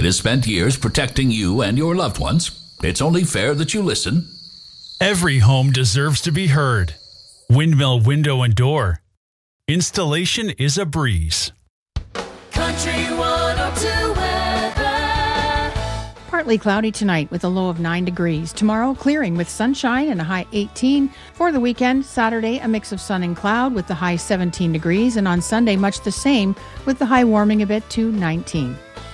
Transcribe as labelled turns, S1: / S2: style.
S1: It has spent years protecting you and your loved ones. It's only fair that you listen.
S2: Every home deserves to be heard. Windmill Window and Door. Installation is a breeze.
S3: Country 102 weather.
S4: Partly cloudy tonight with a low of 9 degrees. Tomorrow, clearing with sunshine and a high 18. For the weekend, Saturday, a mix of sun and cloud with the high 17 degrees. And on Sunday, much the same with the high warming a bit to 19.